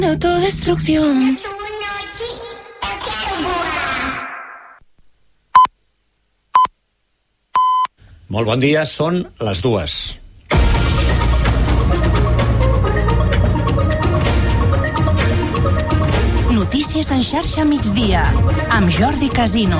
de autodestrucción. Molt bon dia, són les 2. Notícies en xarxa migdia, amb Jordi Casino.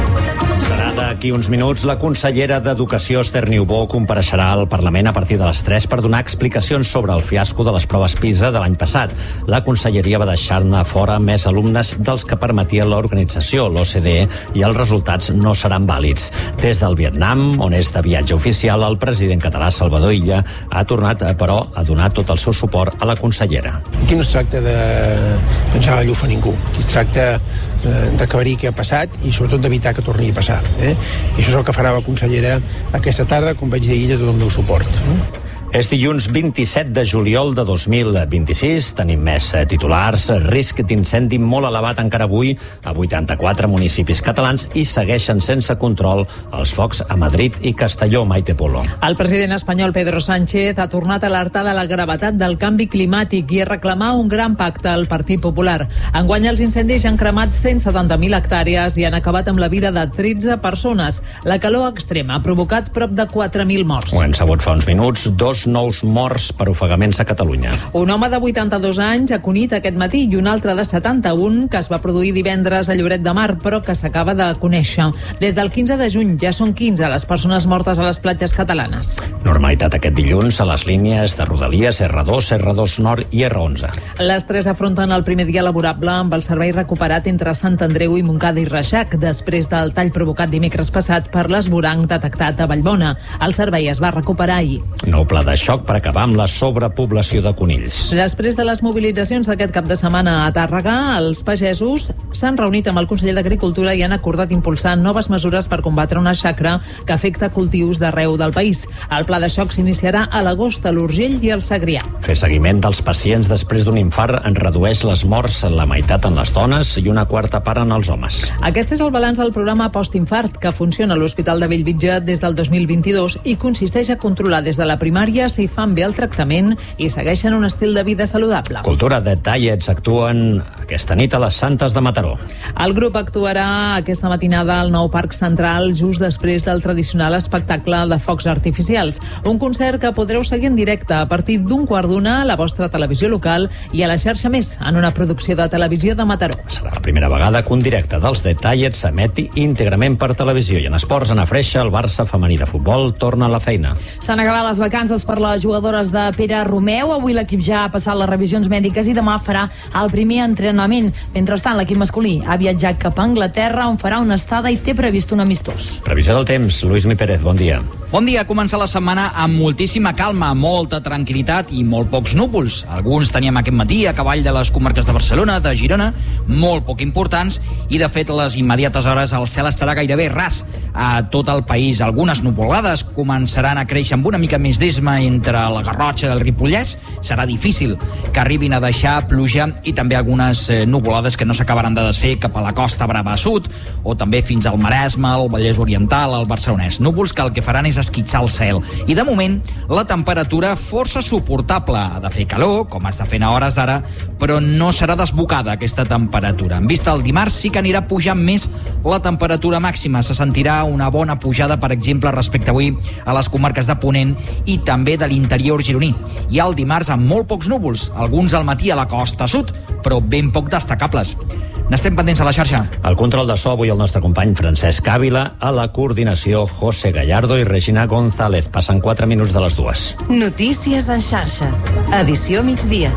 Serà d'aquí uns minuts. La consellera d'Educació, Esther Niubó, compareixerà al Parlament a partir de les 3 per donar explicacions sobre el fiasco de les proves PISA de l'any passat. La conselleria va deixar-ne fora més alumnes dels que permetia l'organització, l'OCDE, i els resultats no seran vàlids. Des del Vietnam, on és de viatge oficial, el president català Salvador Illa ha tornat, però, a donar tot el seu suport a la consellera. Aquí no es tracta de penjar la llufa a ningú. Aquí es tracta d'aclarir què ha passat i sobretot d'evitar que torni a passar. I això és el que farà la consellera aquesta tarda, com vaig dir ahir, de tot el meu suport. És dilluns 27 de juliol de 2026. Tenim més titulars. Risc d'incendi molt elevat encara avui a 84 municipis catalans i segueixen sense control els focs a Madrid i Castelló. Maite Polo. El president espanyol Pedro Sánchez ha tornat a alertar de la gravetat del canvi climàtic i a reclamar un gran pacte al Partit Popular. Enguany els incendis han cremat 170.000 hectàrees i han acabat amb la vida de 13 persones. La calor extrema ha provocat prop de 4.000 morts. Ho hem sabut fa uns minuts. 2 nous morts per ofegaments a Catalunya. Un home de 82 anys ha Cunit aquest matí i un altre de 71 que es va produir divendres a Lloret de Mar, però que s'acaba de conèixer. Des del 15 de juny ja són 15 les persones mortes a les platges catalanes. Normalitat aquest dilluns a les línies de Rodalies R2, R2 Nord i R11. Les 3 afronten el primer dia laborable amb el servei recuperat entre Sant Andreu i Montcada i Reixac després del tall provocat dimecres passat per l'esvoranc detectat a Vallbona. El servei es va recuperar ahir. Nou pla de xoc per acabar amb la sobrepoblació de conills. Després de les mobilitzacions d'aquest cap de setmana a Tàrrega, els pagesos s'han reunit amb el conseller d'Agricultura i han acordat impulsar noves mesures per combatre una xacra que afecta cultius d'arreu del país. El pla de xoc s'iniciarà a l'agost a l'Urgell i al Segrià. Fer seguiment dels pacients després d'un infart en redueix les morts en la meitat en les dones i una quarta part en els homes. Aquest és el balanç del programa Postinfart, que funciona a l'Hospital de Bellvitge des del 2022 i consisteix a controlar des de la primària si fan bé el tractament i segueixen un estil de vida saludable. Cultura de Tallets actuen aquesta nit a les Santes de Mataró. El grup actuarà aquesta matinada al nou Parc Central just després del tradicional espectacle de focs artificials. Un concert que podreu seguir en directe a partir d'1:15 a la vostra televisió local i a la xarxa Més, en una producció de Televisió de Mataró. Serà la primera vegada que un directe dels The Tallets s'emeti íntegrament per televisió. I en esports, a Freixa, el Barça femení de futbol torna a la feina. S'han acabat les vacances per les jugadores de Pere Romeu. Avui l'equip ja ha passat les revisions mèdiques i demà farà el primer entrenament. Mentrestant, l'equip masculí ha viatjat cap a Anglaterra, on farà una estada i té previst un amistós. Previsió del temps, Lluís Mi Pérez, bon dia. Bon dia. Comença la setmana amb moltíssima calma, molta tranquil·litat i molt pocs núvols. Alguns teníem aquest matí a cavall de les comarques de Barcelona, de Girona, molt poc importants, i de fet a les immediates hores el cel estarà gairebé ras a tot el país. Algunes nuvolades començaran a créixer amb una mica més d'esma entre la Garrotxa i el Ripollès. Serà difícil que arribin a deixar pluja i també algunes nuvolades que no s'acabaran de desfer cap a la Costa Brava Sud o també fins al Maresme, al Vallès Oriental, al Barcelonès. Núvols que el que faran és esquitxar el cel. I de moment la temperatura força suportable. Ha de fer calor, com està fent a hores d'ara, però no serà desbocada aquesta temperatura. En vista del dimarts sí que anirà pujant més la temperatura màxima. Se sentirà una bona pujada, per exemple, respecte avui a les comarques de Ponent i també de l'interior gironí. I el dimarts amb molt pocs núvols, alguns al matí a la costa sud, però ben poc destacables. N'estem pendents a la xarxa. El control de so avui el nostre company Francesc Ávila, a la coordinació José Gallardo i Regina González. Passen 4 minuts de les 2. Notícies en xarxa. Edició migdia.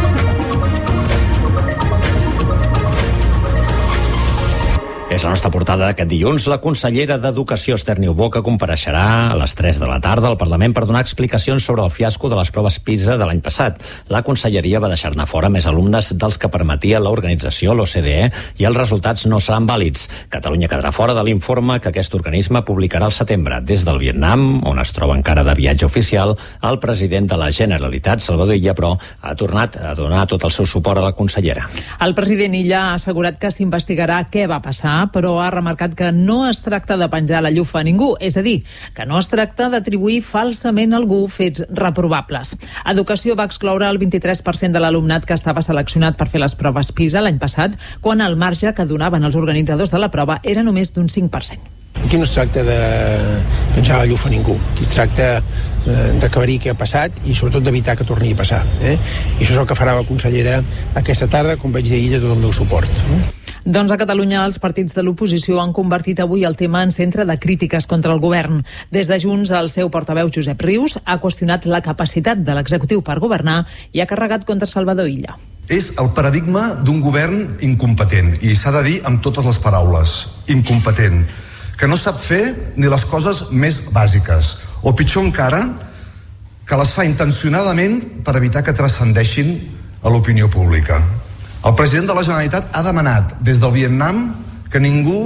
És la nostra portada d'aquest dilluns. La consellera d'Educació, Esther Niubó, que compareixerà a les 3 de la tarda al Parlament per donar explicacions sobre el fiasco de les proves PISA de l'any passat. La conselleria va deixar-ne fora més alumnes dels que permetia l'organització, l'OCDE, i els resultats no seran vàlids. Catalunya quedarà fora de l'informe que aquest organisme publicarà al setembre. Des del Vietnam, on es troba encara de viatge oficial, el president de la Generalitat, Salvador Illa, però ha tornat a donar tot el seu suport a la consellera. El president Illa ha assegurat que s'investigarà què va passar governar, però ha remarcat que no es tracta de penjar la llufa a ningú, és a dir, que no es tracta d'atribuir falsament a algú fets reprovables. Educació va excloure el 23% de l'alumnat que estava seleccionat per fer les proves PISA l'any passat, quan el marge que donaven els organitzadors de la prova era només d'un 5%. Aquí no es tracta de penjar la llufa a ningú. Aquí es tracta d'aclarir què ha passat i sobretot d'evitar que torni a passar. I això és el que farà la consellera aquesta tarda, com vaig dir ahir, a tot el meu suport. Doncs a Catalunya els partits de l'oposició han convertit avui el tema en centre de crítiques contra el govern. Des de Junts, el seu portaveu Josep Rius ha qüestionat la capacitat de l'executiu per governar i ha carregat contra Salvador Illa. És el paradigma d'un govern incompetent, i s'ha de dir amb totes les paraules, incompetent, que no sap fer ni les coses més bàsiques, o pitjor encara, que les fa intencionadament per evitar que transcendeixin a l'opinió pública. El president de la Generalitat ha demanat des del Vietnam que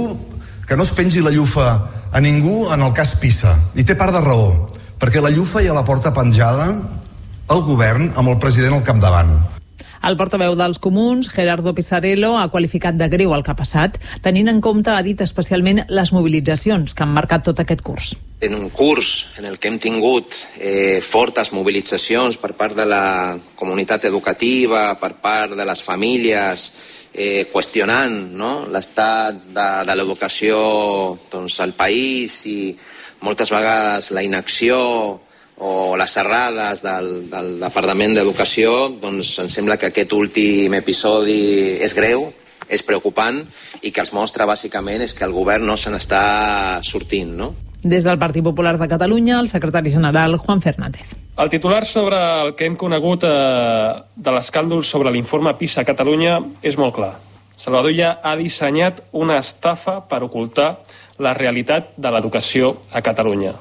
no es pengi la llufa a ningú en el cas PISA, i té part de raó, perquè la llufa ja la porta penjada el govern amb el president al capdavant. El portaveu dels Comuns, Gerardo Pisarello, ha qualificat de greu el que ha passat, tenint en compte, ha dit especialment, les mobilitzacions que han marcat tot aquest curs. En un curs en el que hem tingut fortes mobilitzacions per part de la comunitat educativa, per part de les famílies, qüestionant l'estat de l'educació al país i moltes vegades la inacció o les errades del Departament d'Educació, doncs em sembla que aquest últim episodi és greu, és preocupant i que els mostra bàsicament és que el govern no se n'està sortint, no? Des del Partit Popular de Catalunya, el secretari general Juan Fernández. El titular sobre el que hem conegut de l'escàndol sobre l'informe PISA a Catalunya és molt clar. Salvador Illa ha dissenyat una estafa per ocultar la realitat de l'educació a Catalunya.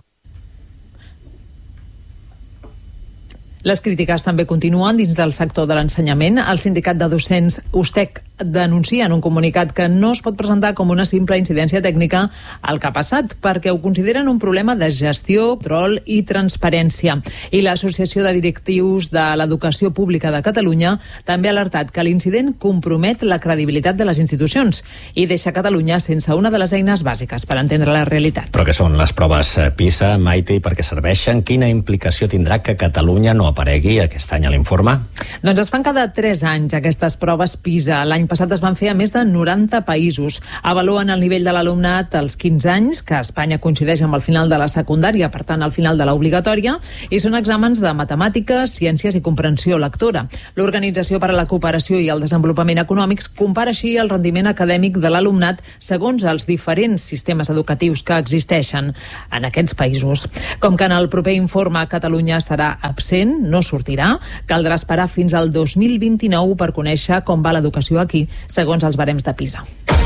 Les crítiques també continuen dins del sector de l'ensenyament. El sindicat de docents USTEC denuncia en un comunicat que no es pot presentar com una simple incidència tècnica el que ha passat, perquè ho consideren un problema de gestió, control i transparència. I l'Associació de Directius de l'Educació Pública de Catalunya també ha alertat que l'incident compromet la credibilitat de les institucions i deixa Catalunya sense una de les eines bàsiques per entendre la realitat. Però què són les proves PISA, Maite, i per què serveixen? Quina implicació tindrà que Catalunya no aparegui aquest any a l'informe? Doncs es fan cada 3 anys aquestes proves PISA. L'any passat es van fer a més de 90 països. Avaluen el nivell de l'alumnat als 15 anys, que a Espanya coincideix amb el final de la secundària, per tant, al final de l'obligatòria, i són exàmens de matemàtiques, ciències i comprensió lectora. L'Organització per a la Cooperació i el Desenvolupament Econòmics compara així el rendiment acadèmic de l'alumnat segons els diferents sistemes educatius que existeixen en aquests països. Com que en el proper informe Catalunya estarà absent, no sortirà, caldrà esperar fins al 2029 per conèixer com va l'educació aquí, segons els barems de PISA.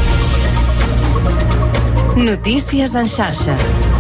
Notícies en xarxa.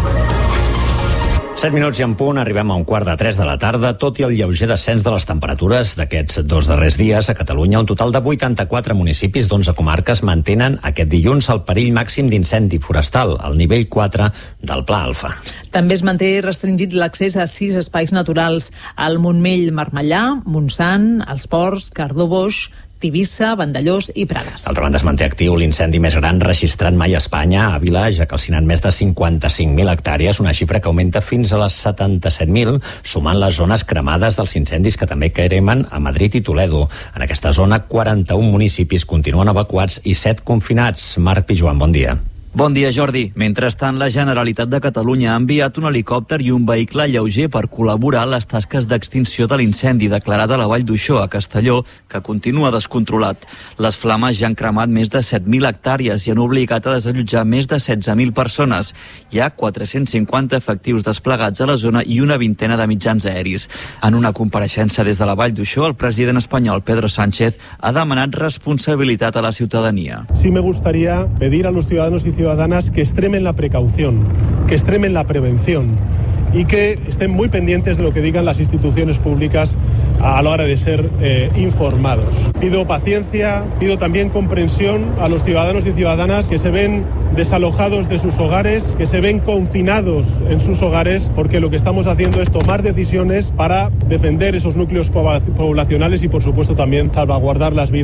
7 minuts i en punt, arribem a 2:45 de la tarda. Tot i el lleuger descens de les temperatures d'aquests 2 darrers dies, a Catalunya un total de 84 municipis d'11 comarques mantenen aquest dilluns el perill màxim d'incendi forestal, al nivell 4 del Pla Alfa. També es manté restringit l'accés a 6 espais naturals: al Montmell, Marmellà, Montsant, els Ports, Cardó Boix, Tivissa, Vandellós i Prades. D'altra banda, es manté actiu l'incendi més gran registrat mai a Espanya, a Àvila, ja calcinant més de 55.000 hectàrees, una xifra que augmenta fins a les 77.000, sumant les zones cremades dels incendis que també cremen a Madrid i Toledo. En aquesta zona, 41 municipis continuen evacuats i 7 confinats. Marc Pijuan, bon dia. Bon dia, Jordi. Mentrestant, la Generalitat de Catalunya ha enviat un helicòpter i un vehicle lleuger per col·laborar en les tasques d'extinció de l'incendi declarat a la Vall d'Uixó, a Castelló, que continua descontrolat. Les flames ja han cremat més de 7.000 hectàrees i han obligat a desallotjar més de 16.000 persones. Hi ha 450 efectius desplegats a la zona i una vintena de mitjans aeris. En una compareixença des de la Vall d'Uixó, el president espanyol Pedro Sánchez ha demanat responsabilitat a la ciutadania. Sí me gustaría pedir a los ciudadanos y ciudadanas que extremen la precaución, que extremen la prevención y que estén muy pendientes de lo que digan las instituciones públicas a la hora de ser informados. Pido paciencia, pido también comprensión a los ciudadanos y ciudadanas que se ven desalojados de sus hogares, que se ven confinados en sus hogares, porque lo que estamos haciendo es tomar decisiones para defender esos núcleos poblacionales y, por supuesto, también salvaguardar las vidas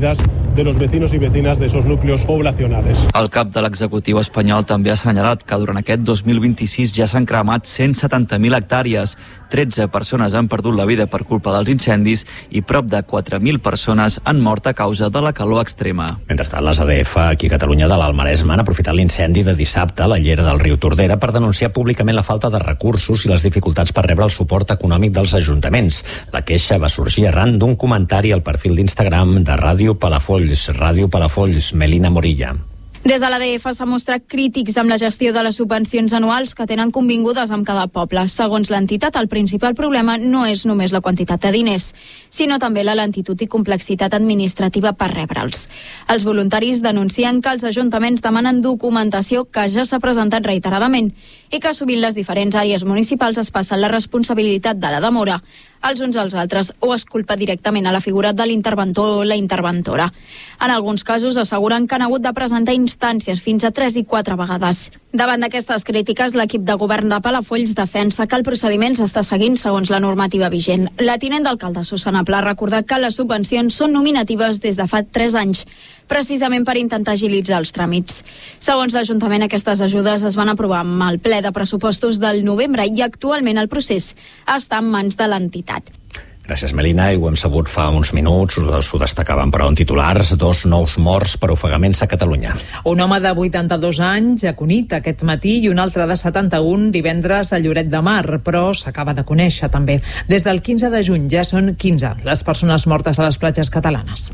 de los vecinos y vecinas de esos núcleos poblacionales. El cap de l'executiu espanyol també ha assenyalat que durant aquest 2026 ja s'han cremat 170.000 hectàrees, 13 persones han perdut la vida per culpa dels incendis i prop de 4.000 persones han mort a causa de la calor extrema. Mentrestant, les ADF aquí a Catalunya de l'Alt Maresme han aprofitat l'incendi de dissabte a la llera del riu Tordera per denunciar públicament la falta de recursos i les dificultats per rebre el suport econòmic dels ajuntaments. La queixa va sorgir arran d'un comentari al perfil d'Instagram de Ràdio Palafolls, Melina Morilla. Des de l'ADF s'ha mostrat crítics amb la gestió de les subvencions anuals que tenen convingudes amb cada poble. Segons l'entitat, el principal problema no és només la quantitat de diners, sinó també la lentitud i complexitat administrativa per rebre'ls. Els voluntaris denuncien que els ajuntaments demanen documentació que ja s'ha presentat reiteradament i que sovint les diferents àrees municipals es passen la responsabilitat de la demora els uns als altres o es culpa directament a la figura de l'interventor o la interventora. En alguns casos asseguren que han hagut de presentar instàncies fins a 3 i 4 vegades. Davant d'aquestes crítiques, l'equip de govern de Palafolls defensa que el procediment s'està seguint segons la normativa vigent. La tinent d'alcalde Susana Pla ha recordat que les subvencions són nominatives des de fa 3 anys, precisament per intentar agilitzar els tràmits. Segons l'Ajuntament, aquestes ajudes es van aprovar amb el ple de pressupostos del novembre i actualment el procés està en mans de l'entitat. Gràcies, Melina, i ho hem sabut fa uns minuts, ho destacaven però en titulars, 2 nous morts per ofegaments a Catalunya. Un home de 82 anys a Cunit aquest matí i un altre de 71 divendres a Lloret de Mar, però s'acaba de conèixer també. Des del 15 de juny ja són 15 les persones mortes a les platges catalanes.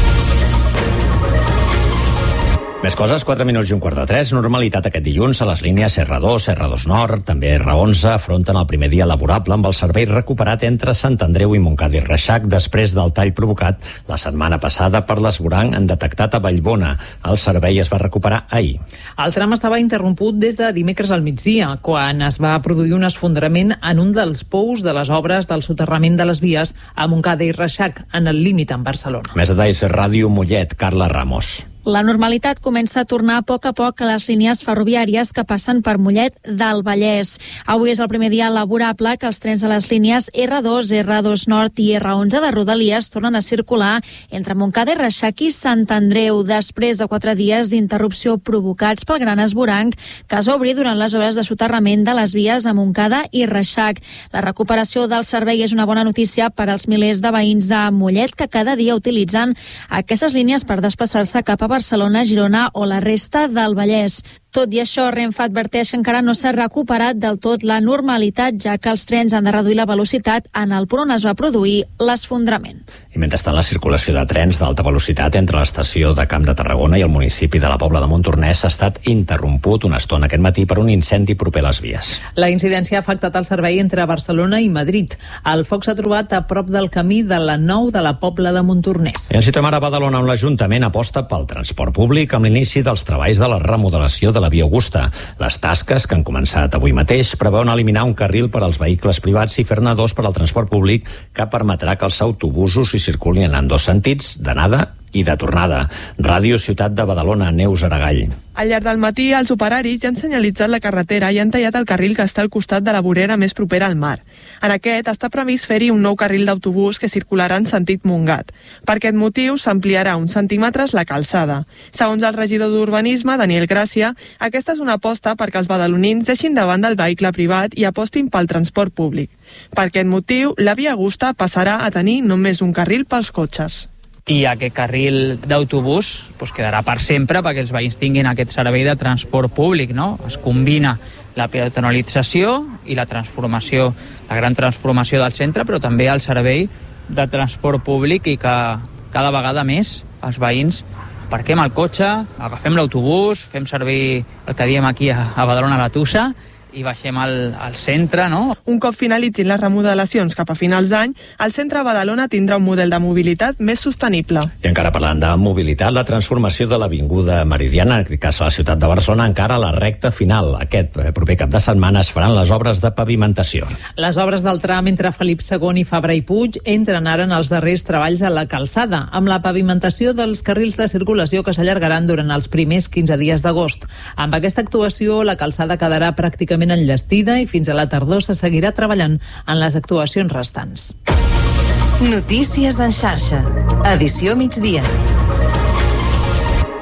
Més coses, 4 minuts i un quart de 3. Normalitat aquest dilluns a les línies R2, R2 Nord, també R11, afronten el primer dia laborable amb el servei recuperat entre Sant Andreu i Montcada i Reixac després del tall provocat la setmana passada per l'esvoranc detectat a Vallbona. El servei es va recuperar ahir. El tram estava interromput des de dimecres al migdia, quan es va produir un esfondrament en un dels pous de les obres del soterrament de les vies a Montcada i Reixac, en el límit amb Barcelona. Més detalls, Ràdio Mollet, Carla Ramos. La normalitat comença a tornar a poc a les línies ferroviàries que passen per Mollet del Vallès. Avui és el primer dia laborable que els trens a les línies R2, R2 Nord i R11 de Rodalies tornen a circular entre Montcada i Reixac i Sant Andreu, després de 4 dies d'interrupció provocats pel gran esvoranc que es va obrir durant les hores de soterrament de les vies a Montcada i Reixac. La recuperació del servei és una bona notícia per als milers de veïns de Mollet que cada dia utilitzen aquestes línies per desplaçar-se cap a Barcelona, Girona o la resta del Vallès. Tot i això, Renfe adverteix que encara no s'ha recuperat del tot la normalitat, ja que els trens han de reduir la velocitat en el punt on es va produir l'esfondrament. I mentrestant, la circulació de trens d'alta velocitat entre l'estació de Camp de Tarragona i el municipi de la Pobla de Montornès ha estat interromput una estona aquest matí per un incendi proper a les vies. La incidència ha afectat el servei entre Barcelona i Madrid. El foc s'ha trobat a prop del camí de la 9 de la Pobla de Montornès. I ens situem ara a Badalona, on l'Ajuntament aposta pel transport públic amb l'inici dels treballs de la remodelació de la Via Augusta. Les tasques, que han començat avui mateix, preveuen eliminar un carril per als vehicles privats i fer-ne 2 per al transport públic, que permetrà que els autobusos hi circulin en 2 sentits, d'anada i de tornada. Ràdio Ciutat de Badalona, Neus Aragall. Al llarg del matí, els operaris ja han senyalitzat la carretera i han tallat el carril que està al costat de la vorera més propera al mar. En aquest està previst fer-hi un nou carril d'autobús que circularà en sentit Montgat. Per aquest motiu s'ampliarà uns centímetres la calçada. Segons el regidor d'Urbanisme, Daniel Gràcia, aquesta és una aposta perquè els badalonins deixin de banda el vehicle privat i apostin pel transport públic. Per aquest motiu, la Via Augusta passarà a tenir només un carril pels cotxes. I aquest carril d'autobús quedarà per sempre perquè els veïns tinguin aquest servei de transport públic, no? Es combina la peatonalització i la transformació, la gran transformació del centre, però també el servei de transport públic i que cada vegada més els veïns parquem el cotxe, agafem l'autobús, fem servir el que diem aquí a Badalona la Tussa i baixem al centre, no? Un cop finalitzin les remodelacions cap a finals d'any, el centre de Badalona tindrà un model de mobilitat més sostenible. I encara parlant de mobilitat, la transformació de l'Avinguda Meridiana, en aquest cas a la ciutat de Barcelona, encara a la recta final. Aquest proper cap de setmana es faran les obres de pavimentació. Les obres del tram entre Felip II i Fabra i Puig entren ara en els darrers treballs a la calçada, amb la pavimentació dels carrils de circulació que s'allargaran durant els primers 15 dies d'agost. Amb aquesta actuació, la calçada quedarà pràcticament enllestida i fins a la tardor se seguirà treballant en les actuacions restants. Notícies en xarxa. Edició migdia.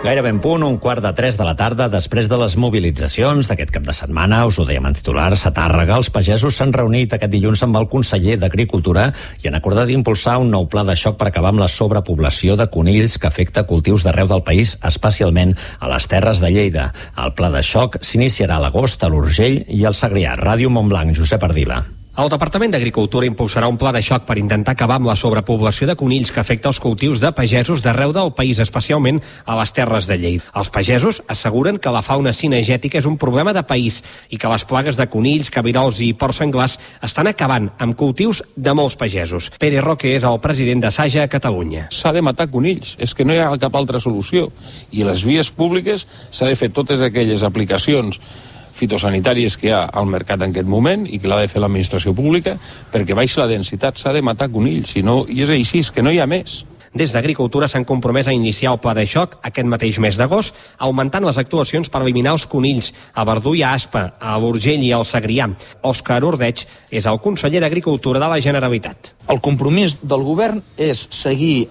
Gairebé en punt, 2:45 de la tarda, després de les mobilitzacions d'aquest cap de setmana, us ho dèiem en titulars, a Tàrrega, els pagesos s'han reunit aquest dilluns amb el conseller d'Agricultura i han acordat d'impulsar un nou pla de xoc per acabar amb la sobrepoblació de conills que afecta cultius d'arreu del país, especialment a les Terres de Lleida. El pla de xoc s'iniciarà a l'agost a l'Urgell i al Segrià. Ràdio Montblanc, Josep Ardila. El Departament d'Agricultura impulsarà un pla de xoc per intentar acabar amb la sobrepoblació de conills que afecta els cultius de pagesos d'arreu del país, especialment a les Terres de Lleida. Els pagesos asseguren que la fauna cinegètica és un problema de país i que les plagues de conills, cabirols i porcs senglars estan acabant amb cultius de molts pagesos. Pere Roque és el president de Saja a Catalunya. S'ha de matar conills, és que no hi ha cap altra solució. I a les vies públiques s'ha de fer totes aquelles aplicacions fitosanitàries que hi ha al mercat en aquest moment i que l'ha de fer l'administració pública perquè baixi la densitat, s'ha de matar conills, i és així, és que no hi ha més. Des d'Agricultura s'han compromès a iniciar el pla de xoc aquest mateix mes d'agost, augmentant les actuacions per eliminar els conills a Verdú i a Aspa, a l'Urgell i al Segrià. Òscar Ordeig és el conseller d'Agricultura de la Generalitat. El compromís del govern és seguir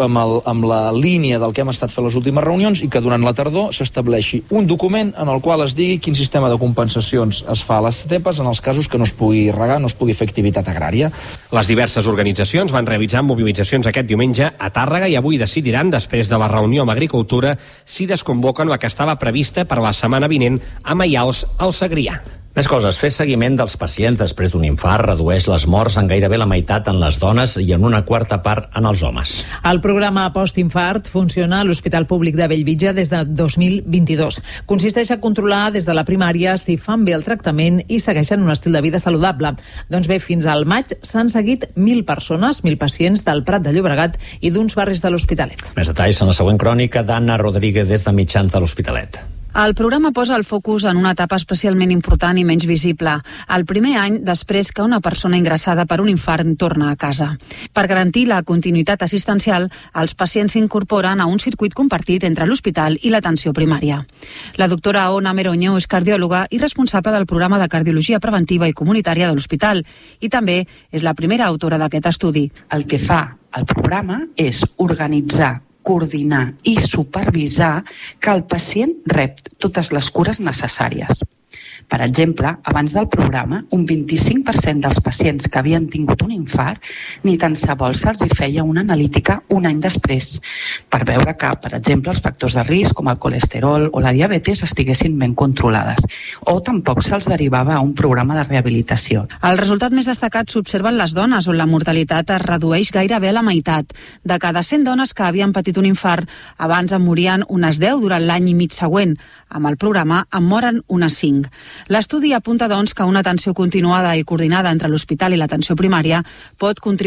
amb la línia del que hem estat fent les últimes reunions i que durant la tardor s'estableixi un document en el qual es digui quin sistema de compensacions es fa a les estepes en els casos que no es pugui regar, no es pugui fer activitat agrària. Les diverses organitzacions van realitzar mobilitzacions aquest diumenge a Tàrrega i avui decidiran, després de la reunió amb Agricultura, si desconvoquen la que estava prevista per la setmana vinent a Maials, al Segrià. Més coses. Fer seguiment dels pacients després d'un infart redueix les morts en gairebé la meitat en les dones i en una quarta part en els homes. El programa Postinfart funciona a l'Hospital Públic de Bellvitge des de 2022. Consisteix a controlar des de la primària si fan bé el tractament i segueixen un estil de vida saludable. Doncs bé, fins al maig s'han seguit 1.000 persones, 1.000 pacients del Prat de Llobregat i d'uns barris de l'Hospitalet. Més detalls en la següent crònica d'Anna Rodríguez des de Mitjans de l'Hospitalet. El programa posa el focus en una etapa especialment important i menys visible, el primer any després que una persona ingressada per un infart torna a casa. Per garantir la continuïtat assistencial, els pacients s'incorporen a un circuit compartit entre l'hospital i l'atenció primària. La doctora Ona Meroño és cardiòloga i responsable del programa de cardiologia preventiva i comunitària de l'hospital i també és la primera autora d'aquest estudi. El que fa el programa és organitzar, coordinar i supervisar que el pacient rep totes les cures necessàries. Per exemple, abans del programa, un 25% dels pacients que havien tingut un infart ni tan sols se'ls feia una analítica un any després, per veure que, per exemple, els factors de risc com el colesterol o la diabetes estiguessin ben controlades, o tampoc se'ls derivava a un programa de rehabilitació. El resultat més destacat s'observa en les dones, on la mortalitat es redueix gairebé a la meitat. De cada 100 dones que havien patit un infart, abans en morien unes 10 durant l'any i mig següent. Amb el programa en moren unes 5. L'estudi apunta, doncs, que una atenció continuada i coordinada entre l'hospital i l'atenció primària pot contribuir